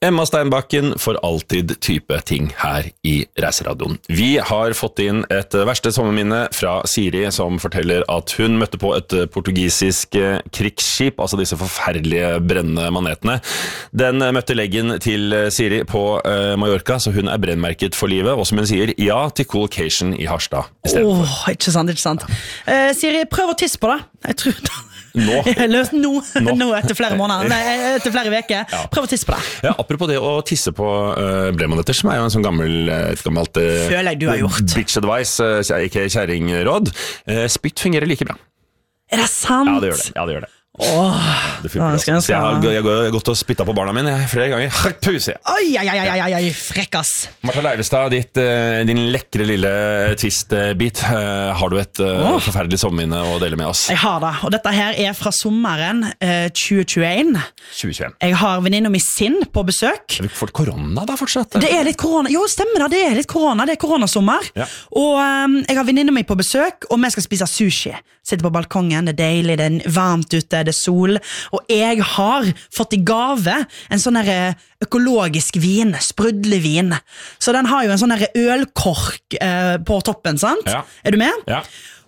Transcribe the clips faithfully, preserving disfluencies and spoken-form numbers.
Emma Steinbakken for alltid type ting her i Reiseradioen. Vi har fått inn et verste sommerminne fra Siri, som forteller at hun møtte på et portugisisk krigsskip, altså disse forferdelige brennende manetene. Den møtte leggen til Siri på uh, Mallorca, så hun er brennmerket for livet, og som hun sier, ja til Coolcation i Harstad i stedet for. Åh, ikke sant, ikke sant. Uh, Siri, prøv å tisse på det. Jeg tror det. Nå. Løst nå. nå, nå etter flere måneder, nei, etter flere veker. Ja. Prøv å tisse på det. Ja, apropos det å tisse på uh, brennmanetter, som er jo en sånn gammel, et gammelt uh, Føler jeg du har gjort. Bitch advice, uh, ikke kjæringråd. Uh, spytt fungerer like bra. Er det sant? Ja, det gjør det. Ja, det gjør det. Åh, det funker, skal jeg, skal... jeg, har, jeg har gått og spyttet på barna mine flere ganger. Pause. Oi, oi, oi, oi, oi, frekkas. Martha Leivestad, ditt, din lekre lille twist-bit. Har du et oh. forferdelig sommerminne å dele med oss? Jeg har det, og dette her er fra sommeren eh, tjue tjueen. tjue tjueen. Jeg har venninna mi Sinn på besøk. Er det for korona da fortsatt? Det er litt korona. Jo, stemmer det, det er litt korona. Det er koronasommer. Ja. Og um, jeg har venninna mi på besøk, og vi skal spise sushi. Sitter på balkongen, det er deilig, det er varmt ute, det er sol. Og jeg har fått i gave en sånn her økologisk vin, sprudlevin. Så den har jo en sånn her ølkork eh, på toppen, sant? Ja. Er du med? Ja.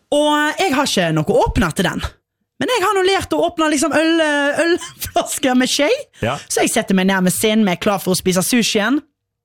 Og jeg har ikke noe åpner til den. Men jeg har nå lært å åpne liksom øl, ølflasker med skje. Ja. Så jeg setter meg ned med Sinn, vi er klar for å spise sushien.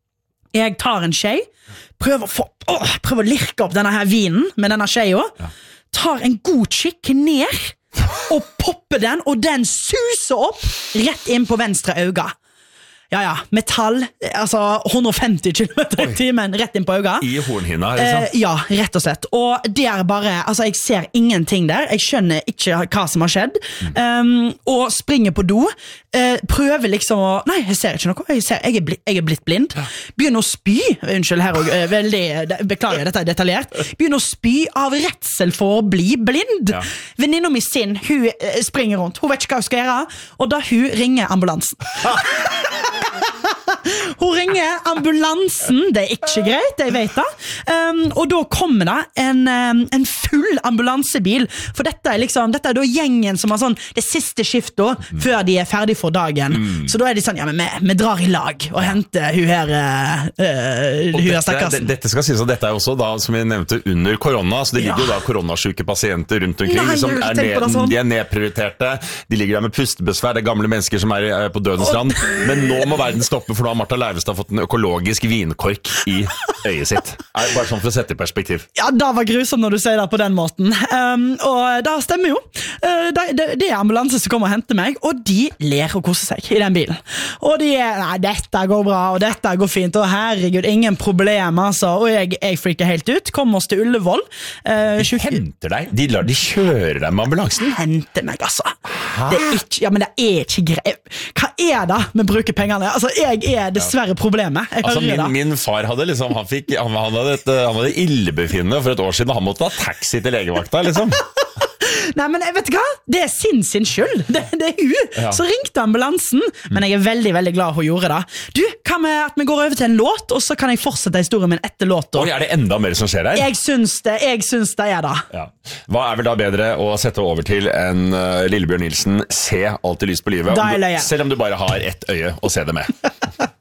Jeg tar en skje, prøver å, få, åh, prøver å lirke opp denne her vinen med denne skjea. Ja. Tar en god kikk ned og popper den, og den suser opp rett inn på venstre øyne. Ja, ja, metall, altså hundre og femti kilometer i timen rett inn på øynene. I hornhinna, liksom? Eh, ja, rett og slett. Og det er bare, altså jeg ser ingenting der, jeg skjønner ikke hva som har skjedd, mm. um, og springer på do, uh, prøver liksom å, nei, jeg ser ikke noe, jeg, ser, jeg, er, blitt, jeg er blitt blind, ja. Begynner å spy, unnskyld her, og, uh, veldig, beklager, dette er detaljert, begynner å spy av redsel for å bli blind. Ja. Venninna mi Sinn, hun uh, springer rundt, hun vet ikke hva hun skal gjøre, og da hun ringer ambulansen. Hun ringer ambulansen. Det er ikke greit, jeg vet det. um, Og da kommer det en, um, en full ambulansebil. For dette er liksom Dette er da gjengen som har sånn det siste skiftet mm. før de er ferdig for dagen. mm. Så da er de sånn, ja, men vi, vi drar i lag og henter hun her uh, uh, hun her stakkassen. Dette, dette skal sies at dette er også da, som vi nevnte, under korona. Så det ligger jo ja. da koronasjuke pasienter rundt omkring. Nei, som er ned, sånn. De er nedprioriterte. De ligger der med pustebesvær. Det er gamle mennesker som er på dødens rand. Men nå må verden stoppe, for nå har Martha Leivestad fått en økologisk vinkork i øyet sitt. Bare sånn for å sette i perspektiv. Ja, det var grusomt når du sier det på den måten. Um, og det stemmer jo. Uh, det, det, det er ambulanse som kommer og henter meg, og de ler og koser seg i den bilen. Og de er, nei, dette går bra, og dette går fint, og herregud, ingen problem, altså. Og jeg, jeg freaker helt ut. Kom oss til Ullevål. Uh, de sjuk... henter deg? De lar de kjøre deg med ambulansen? Henter meg, altså. Hæ? Det er ikke, ja, men det er ikke greit. Hva er det med å bruke pengene? Altså, jeg er dessverre problemet. Jeg altså, min, min far hadde liksom, han, fikk, han, han hadde et, han hadde illebefinnende for et år siden, og han måtte ha taxi til legevakta, liksom. Nei, men vet du hva? Det er sin sin skyld. Det, det er hun. Ja. Så ringte ambulansen, men jeg er veldig, veldig glad hun gjorde det. Du, hva med at vi går over til en låt, og så kan jeg fortsette historien min etter låten? Oi, er det enda mer som skjer her? Jeg syns det, jeg syns det er da. Ja. Hva er vel da bedre å sette over til en uh, Lillebjørn Nilsen, se alltid lys på livet, selv om du bare har ett øye å se det med?